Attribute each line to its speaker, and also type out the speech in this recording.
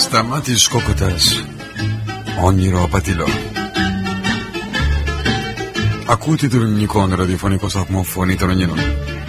Speaker 1: Σταμάτης Κόκοτας, όνειρο απατηλό. Ακούτε τον ελληνικό ραδιοφωνικό σταθμό Φωνή των Ελλήνων.